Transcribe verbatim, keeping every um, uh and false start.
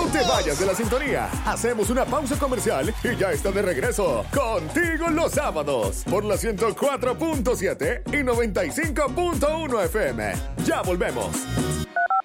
No te vayas de la sintonía. Hacemos una pausa comercial y ya está de regreso. Contigo los sábados. Por la ciento cuatro punto siete y noventa y cinco punto uno F M. Ya volvemos.